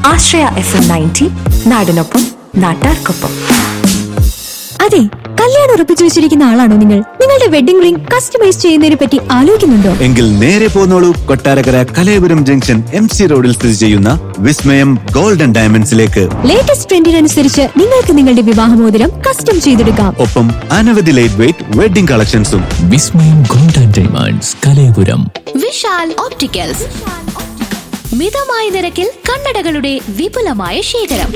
ആശ്രയ FM 90 നാടിനൊപ്പം നാട്ടാർക്കൊപ്പം. അതെ, കല്യാണം ഉറപ്പിച്ചു വെച്ചിരിക്കുന്ന ആളാണോ നിങ്ങൾ? നിങ്ങളുടെ വെഡിംഗ് റിംഗ് കസ്റ്റമൈസ് ചെയ്യുന്നതിനെ പറ്റി ആലോചിക്കുന്നുണ്ടോ? എങ്കിൽ നേരെ പോന്നോളൂ, കൊട്ടാരക്കര കലയപുരം ജംഗ്ഷൻ MC റോഡിൽ സ്ഥിതി ചെയ്യുന്ന വിസ്മയം ഗോൾഡൻ ഡയമണ്ട്സിലേക്ക്. ലേറ്റസ്റ്റ് ട്രെൻഡിനനുസരിച്ച് നിങ്ങൾക്ക് നിങ്ങളുടെ വിവാഹമോതിരം കസ്റ്റം ചെയ്തെടുക്കാം. ഒപ്പം അനവധി ലൈറ്റ് വെയിറ്റ് വെഡിംഗ് കളക്ഷൻസും. വിസ്മയം golden diamonds, Kalayapuram. Vishal opticals, മിതമായ നിരക്കിൽ കണ്ണടകളുടെ വിപുലമായ ശേഖരം.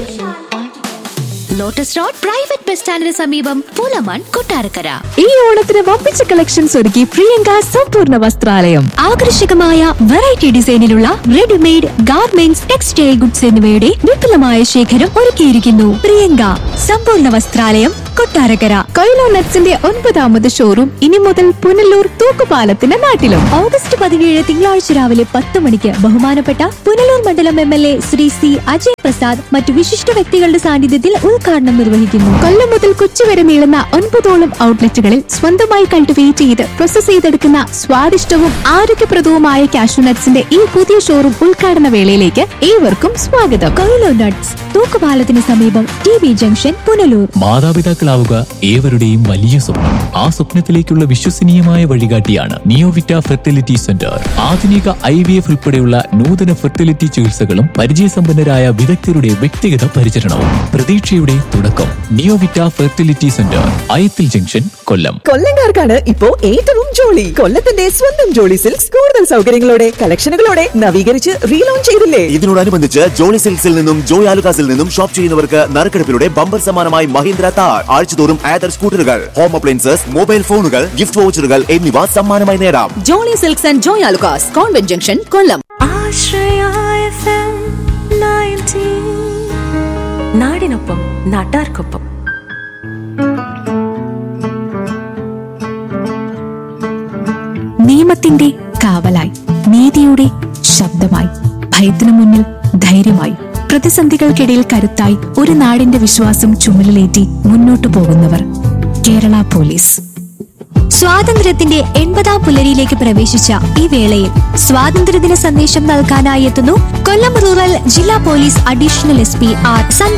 ലോട്ടസ് റോഡ് പ്രൈവറ്റ് ബസ് സ്റ്റാൻഡിന് സമീപം, പുലമൺ, കൊട്ടാരക്കര. ഈ ഓണത്തിന് വമ്പിച്ച കളക്ഷൻസ് ഒരുക്കി പ്രിയങ്ക സമ്പൂർണ്ണ വസ്ത്രാലയം. ആകർഷകമായ variety ഡിസൈനിലുള്ള readymade garments, textile goods എന്നിവയുടെ വിപുലമായ ശേഖരം ഒരുക്കിയിരിക്കുന്നു. പ്രിയങ്ക സമ്പൂർണ്ണ വസ്ത്രാലയം, കൊട്ടാരക്കര. കൊയിലോ നട്ട്സിന്റെ 9ാമത് ഷോറൂം ഇനി മുതൽ പുനലൂർ തൂക്കുപാലത്തിന്റെ നാട്ടിലും. ഓഗസ്റ്റ് 17 തിങ്കളാഴ്ച രാവിലെ 10 മണിക്ക് ബഹുമാനപ്പെട്ട പുനലൂർ മണ്ഡലം MLA ശ്രീ C അജയ് പ്രസാദ് മറ്റു വിശിഷ്ട വ്യക്തികളുടെ സാന്നിധ്യത്തിൽ ഉദ്ഘാടനം നിർവഹിക്കുന്നു. കൊല്ലം മുതൽ കൊച്ചി വരെ നീളുന്ന 9ഓളം ഔട്ട്ലെറ്റുകളിൽ സ്വന്തമായി കൾട്ടിവേറ്റ് ചെയ്ത് പ്രോസസ് ചെയ്തെടുക്കുന്ന സ്വാദിഷ്ടവും ആരോഗ്യപ്രദവുമായ കാഷ്യൂ നട്ട്സിന്റെ ഈ പുതിയ ഷോറൂം ഉദ്ഘാടന വേളയിലേക്ക് ഏവർക്കും സ്വാഗതം. കൊയിലോ നട്ട്സ്, തൂക്കുപാലത്തിന് സമീപം, TB ജംഗ്ഷൻ, പുനലൂർ. മാതാപിതാക്കളാവുക ഏവരുടെയും വലിയ സ്വപ്നം. ആ സ്വപ്നത്തിലേക്കുള്ള വിശ്വസനീയമായ വഴികാട്ടിയാണ് നിയോവിറ്റ ഫെർട്ടിലിറ്റി സെന്റർ. ആധുനിക IVF ഉൾപ്പെടെയുള്ള നൂതന ഫെർട്ടിലിറ്റി ചികിത്സകളും പരിചയസമ്പന്നരായ വിദഗ്ധരുടെ വ്യക്തിഗത പരിചരണവും. പ്രതീക്ഷയുടെ തുടക്കം. നിയോവിറ്റ ഫെർട്ടിലിറ്റി സെന്റർ, അയത്തിൽ ജംഗ്ഷൻ, കൊല്ലം. കൊല്ലംകാർക്കാണ് ഇപ്പോ ഏറ്റവും ജോളി. കൊല്ലത്തിന്റെ സ്വന്തം ജോളി സിൽക്സ് കൂടുതൽ സൗകര്യങ്ങളോടെ, കളക്ഷനുകളോടെ നവീകരിച്ച് റീലോഞ്ച് ചെയ്തില്ലേ? ഇതിനോടനുബന്ധിച്ച് ജോളി സിൽക്സിൽ നിന്നും ജോയ് ആലുകാസിൽ നിന്നും ഷോപ്പ് ചെയ്യുന്നവർക്ക് നറുക്കെടുപ്പിലൂടെ ബമ്പർ സമ്മാനമായി മഹീന്ദ്ര താർ, ആഴ്ചതോറും ആദർ സ്കൂട്ടറുകൾ, ഹോം അപ്ലയൻസസ്, മൊബൈൽ ഫോണുകൾ, ഗിഫ്റ്റ് വൗച്ചറുകൾ എന്നിവ സമ്മാനമായി നേടാം. Jolly silks and Joy Alukkas, convent junction, Kollam. Ashraya FM 90 നാടിനൊപ്പം നാട്ടാർക്കൊപ്പം. നിയമത്തിന്റെ കാവലായി, നീതിയുടെ ശബ്ദമായി, ഭയത്തിനു മുന്നിൽ ധൈര്യമായി, പ്രതിസന്ധികൾക്കിടയിൽ കരുത്തായി, ഒരു നാടിന്റെ വിശ്വാസം ചുമലിലേറ്റി മുന്നോട്ടു പോകുന്നവർ കേരള പോലീസ്. സ്വാതന്ത്ര്യത്തിന്റെ 80ാം പുലരിയിലേക്ക് പ്രവേശിച്ച ഈ വേളയിൽ സ്വാതന്ത്ര്യദിന സന്ദേശം നൽകാനായി എത്തുന്നു കൊല്ലം റൂറൽ ജില്ലാ പോലീസ് അഡീഷണൽ SP R